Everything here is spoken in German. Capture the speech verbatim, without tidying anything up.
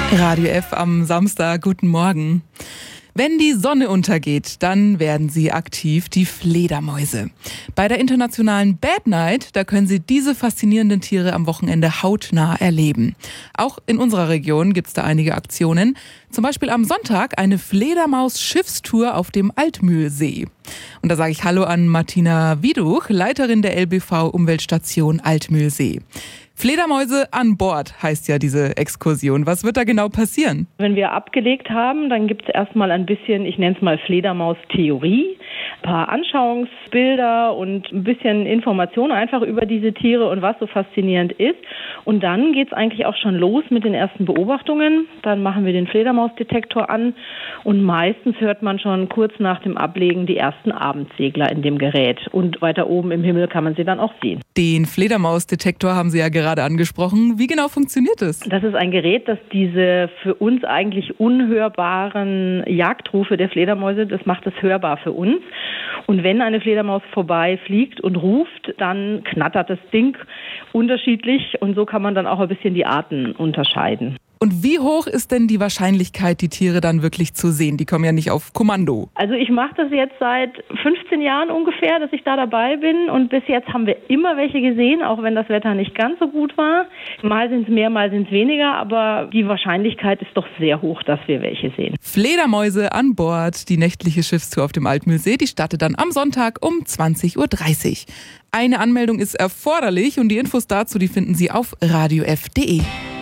Radio F am Samstag, guten Morgen. Wenn die Sonne untergeht, dann werden sie aktiv, die Fledermäuse. Bei der internationalen Bad Night, da können Sie diese faszinierenden Tiere am Wochenende hautnah erleben. Auch in unserer Region gibt es da einige Aktionen. Zum Beispiel am Sonntag eine Fledermaus-Schiffstour auf dem Altmühlsee. Und da sage ich Hallo an Martina Wieduch, Leiterin der L B V-Umweltstation Altmühlsee. Fledermäuse an Bord heißt ja diese Exkursion. Was wird da genau passieren? Wenn wir abgelegt haben, dann gibt es erstmal ein bisschen, ich nenne es mal Fledermaus-Theorie, ein paar Anschauungsbilder und ein bisschen Informationen einfach über diese Tiere und was so faszinierend ist. Und dann geht es eigentlich auch schon los mit den ersten Beobachtungen. Dann machen wir den Fledermausdetektor an und meistens hört man schon kurz nach dem Ablegen die ersten Abendsegler in dem Gerät. Und weiter oben im Himmel kann man sie dann auch sehen. Den Fledermausdetektor haben Sie ja gerade gerade angesprochen. Wie genau funktioniert es? Das ist ein Gerät, das diese für uns eigentlich unhörbaren Jagdrufe der Fledermäuse, das macht es hörbar für uns. Und wenn eine Fledermaus vorbeifliegt und ruft, dann knattert das Ding unterschiedlich und so kann man dann auch ein bisschen die Arten unterscheiden. Und wie hoch ist denn die Wahrscheinlichkeit, die Tiere dann wirklich zu sehen? Die kommen ja nicht auf Kommando. Also ich mache das jetzt seit fünfzehn Jahren ungefähr, dass ich da dabei bin. Und bis jetzt haben wir immer welche gesehen, auch wenn das Wetter nicht ganz so gut war. Mal sind es mehr, mal sind es weniger. Aber die Wahrscheinlichkeit ist doch sehr hoch, dass wir welche sehen. Fledermäuse an Bord. Die nächtliche Schiffstour auf dem Altmühlsee, die startet dann am Sonntag um zwanzig Uhr dreißig. Eine Anmeldung ist erforderlich und die Infos dazu, die finden Sie auf radio f punkt de.